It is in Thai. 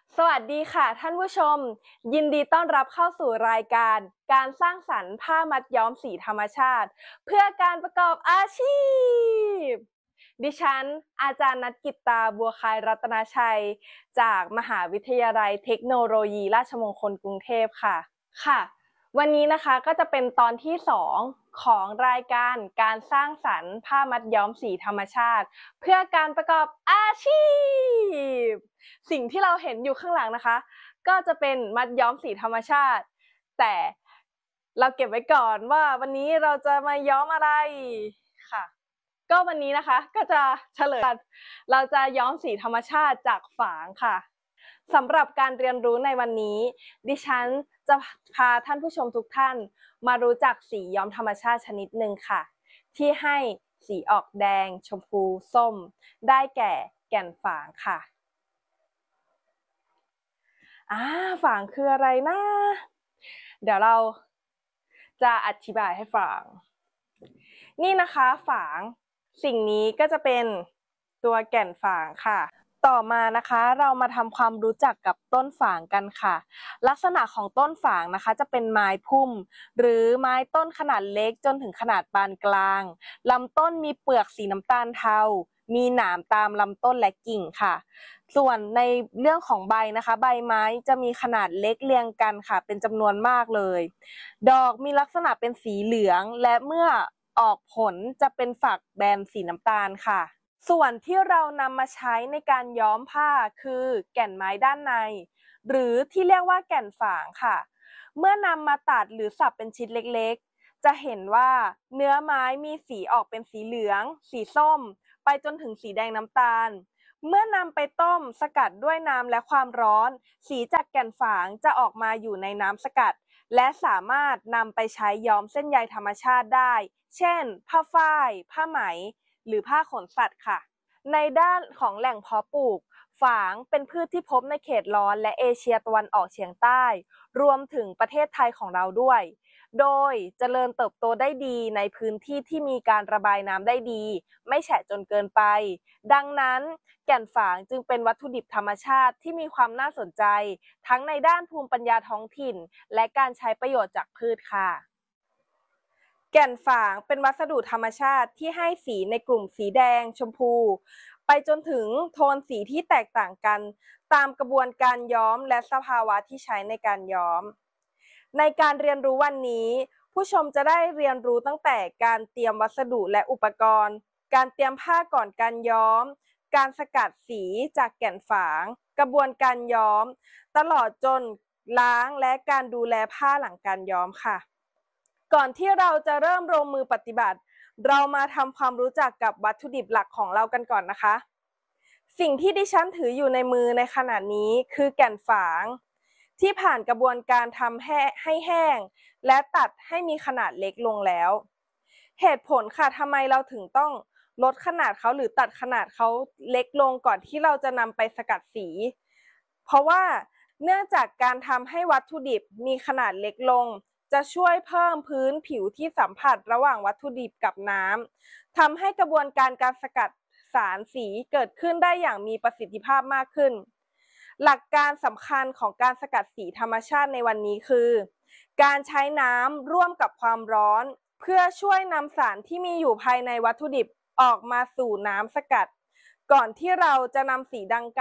สวัสดีค่ะท่านผู้ชมยินดีต้อนรับเข้าสู่รายการการสร้างสรรค์ผ้ามัดย้อมสีธรรมชาติเพื่อการประกอบอาชีพดิฉันอาจารย์นัทกิตตาบัวคายรัตนาชัยจากมหาวิทยาลัยเทคโนโลยีราชมงคลกรุงเทพค่ะค่ะวันนี้นะคะก็จะเป็นตอนที่2ของรายการการสร้างสรรค์ผ้ามัดย้อมสีธรรมชาติเพื่อการประกอบอาชีพ สิ่งที่เราเห็นอยู่ข้างหลังนะคะก็จะเป็นมัดย้อมสีธรรมชาติแต่เราเก็บไว้ก่อนว่าวันนี้เราจะมาย้อมอะไรค่ะก็วันนี้นะคะก็จะเฉลยเราจะย้อมสีธรรมชาติจากฝางค่ะสำหรับการเรียนรู้ในวันนี้ดิฉันจะพาท่านผู้ชมทุกท่านมารู้จักสีย้อมธรรมชาติชนิดหนึ่งค่ะที่ให้สีออกแดงชมพูส้มได้แก่แก่นฝางค่ะ ฝางคืออะไรนะเดี๋ยวเราจะอธิบายให้ฟังนี่นะคะฝางสิ่งนี้ก็จะเป็นตัวแก่นฝางค่ะต่อมานะคะเรามาทำความรู้จักกับต้นฝางกันค่ะลักษณะของต้นฝางนะคะจะเป็นไม้พุ่มหรือไม้ต้นขนาดเล็กจนถึงขนาดปานกลางลำต้นมีเปลือกสีน้ำตาลเทามีหนามตามลำต้นและกิ่งค่ะส่วนในเรื่องของใบนะคะใบไม้จะมีขนาดเล็กเรียงกันค่ะเป็นจำนวนมากเลยดอกมีลักษณะเป็นสีเหลืองและเมื่อออกผลจะเป็นฝักแบนสีน้ำตาลค่ะส่วนที่เรานำมาใช้ในการย้อมผ้าคือแก่นไม้ด้านในหรือที่เรียกว่าแก่นฝางค่ะเมื่อนำมาตัดหรือสับเป็นชิ้นเล็กๆจะเห็นว่าเนื้อไม้มีสีออกเป็นสีเหลืองสีส้มไปจนถึงสีแดงน้ำตาลเมื่อนำไปต้มสกัดด้วยน้ำและความร้อนสีจากแก่นฝางจะออกมาอยู่ในน้ำสกัดและสามารถนำไปใช้ย้อมเส้นใยธรรมชาติได้เช่นผ้าฝ้ายผ้าไหมหรือผ้าขนสัตว์ค่ะในด้านของแหล่งเพาะปลูกฝางเป็นพืชที่พบในเขตร้อนและเอเชียตะวันออกเฉียงใต้รวมถึงประเทศไทยของเราด้วยโดยเจริญเติบโตได้ดีในพื้นที่ที่มีการระบายน้ำได้ดีไม่แฉะจนเกินไปดังนั้นแก่นฝางจึงเป็นวัตถุดิบธรรมชาติที่มีความน่าสนใจทั้งในด้านภูมิปัญญาท้องถิ่นและการใช้ประโยชน์จากพืชค่ะแก่นฝางเป็นวัสดุธรรมชาติที่ให้สีในกลุ่มสีแดงชมพูไปจนถึงโทนสีที่แตกต่างกันตามกระบวนการย้อมและสภาวะที่ใช้ในการย้อม ในการเรียนรู้วันนี้ผู้ชมจะได้เรียนรู้ตั้งแต่การเตรียมวัสดุและอุปกรณ์การเตรียมผ้าก่อนการย้อมการสกัดสีจากแก่นฝางกระบวนการย้อมตลอดจนล้างและการดูแลผ้าหลังการย้อมค่ะก่อนที่เราจะเริ่มลงมือปฏิบัติเรามาทำความรู้จักกับวัตถุดิบหลักของเรากันก่อนนะคะสิ่งที่ดิฉันถืออยู่ในมือในขณะนี้คือแก่นฝางที่ผ่านกระบวนการทำให้แห้งและตัดให้มีขนาดเล็กลงแล้วเหตุผลค่ะทำไมเราถึงต้องลดขนาดเขาหรือตัดขนาดเขาเล็กลงก่อนที่เราจะนำไปสกัดสีเพราะว่าเนื่องจากการทำให้วัตถุดิบมีขนาดเล็กลงจะช่วยเพิ่มพื้นผิวที่สัมผัสระหว่างวัตถุดิบกับน้ำทำให้กระบวนการสกัดสารสีเกิดขึ้นได้อย่างมีประสิทธิภาพมากขึ้นหลักการสำคัญของการสกัดสีธรรมชาติในวันนี้คือการใช้น้ำร่วมกับความร้อนเพื่อช่วยนำสารที่มีอยู่ภายในวัตถุดิบออกมาสู่น้ำสกัดก่อนที่เราจะนำสีดังกล่าว